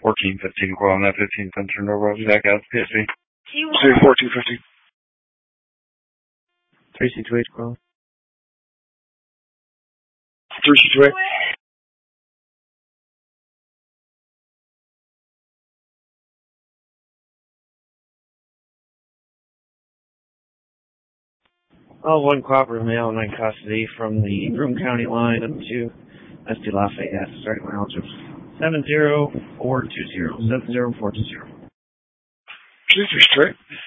1415 call on that 15th and turn over. I'll be back out to PSV. Say 1415. 3C2H call. 3C2H. All one cooperative male in custody from the Broome County line up to SD Lafayette, starting miles of 70420. 70420. Please restrict.